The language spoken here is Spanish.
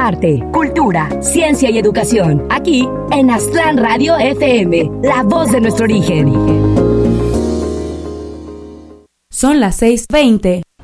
arte, cultura, ciencia y educación. Aquí en Aztlán Radio FM, la voz de nuestro origen. Son las 6:20.